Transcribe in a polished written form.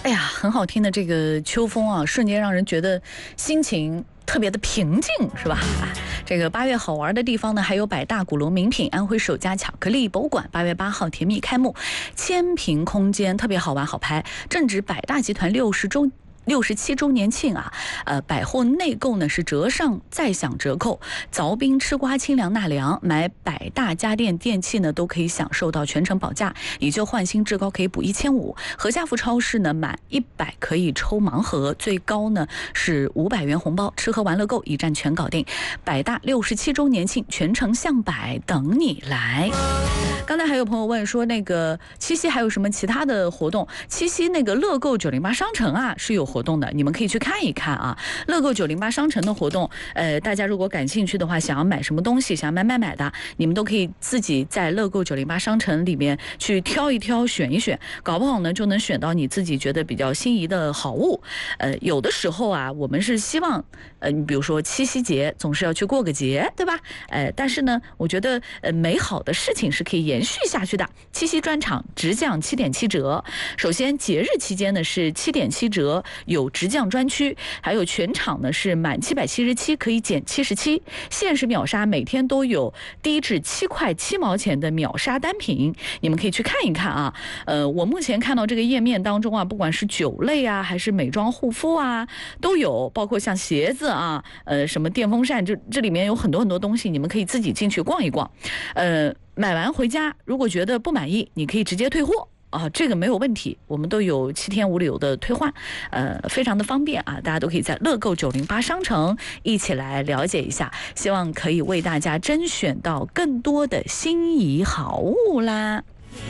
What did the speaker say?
哎呀，很好听的这个秋风啊，瞬间让人觉得心情特别的平静，是吧？这个8月好玩的地方呢，还有百大鼓楼名品、安徽首家巧克力博物馆，8月8号甜蜜开幕，千平空间特别好玩好拍，正值百大集团67周年庆啊，百货内购呢是折上再享折扣，凿冰、吃瓜、清凉纳凉，买百大家电电器呢都可以享受到全程保价，以旧换新至高可以补1500。和家福超市呢满100可以抽盲盒，最高呢是500元红包，吃喝玩乐购一站全搞定。百大67周年庆，全程向百等你来。刚才还有朋友问说，那个七夕还有什么其他的活动？七夕那个乐购908商城啊是有活动的，你们可以去看一看啊。乐购908商城的活动，大家如果感兴趣的话，想要买什么东西，想要买的，你们都可以自己在乐购908商城里面去挑一挑、选一选，搞不好呢就能选到你自己觉得比较心仪的好物。有的时候啊，我们是希望，你比如说七夕节总是要去过个节，对吧？但是呢，我觉得美好的事情是可以延续下去的。七夕专场直降7.7折，首先节日期间呢是7.7折，有直降专区，还有全场呢是满777可以减77，限时秒杀，每天都有低至7块7毛钱的秒杀单品，你们可以去看一看啊。我目前看到这个页面当中啊，不管是酒类啊，还是美妆护肤啊，都有，包括像鞋子啊，什么电风扇，这里面有很多东西，你们可以自己进去逛一逛。买完回家，如果觉得不满意，你可以直接退货。这个没有问题，我们都有7天无理由的退换，非常的方便啊！大家都可以在乐购908商城一起来了解一下，希望可以为大家甄选到更多的心仪好物啦。